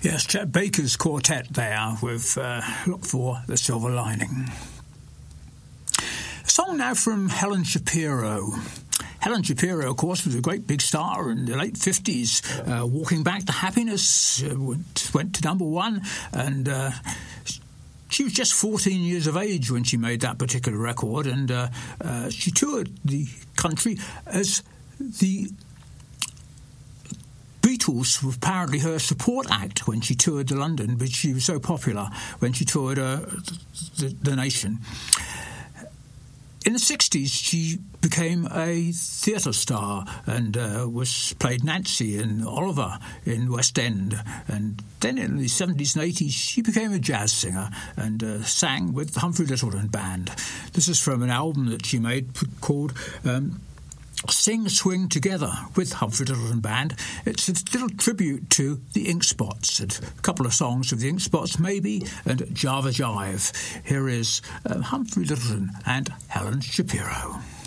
Yes, Chet Baker's quartet there with Look for the Silver Lining. A song now from Helen Shapiro. Helen Shapiro, of course, was a great big star in the late 50s. Walking Back to Happiness went to number one, and she was just 14 years of age when she made that particular record, and she toured the country as the Beatles were apparently her support act when she toured to London, but she was so popular when she toured the nation. In the 60s, she became a theatre star and played Nancy and Oliver in West End. And then in the 70s and 80s, she became a jazz singer and sang with the Humphrey Lyttelton Band. This is from an album that she made called Sing Swing Together with Humphrey Lyttelton Band. It's a little tribute to the Ink Spots, and a couple of songs of the Ink Spots, Maybe, and Java Jive. Here is Humphrey Lyttelton and Helen Shapiro.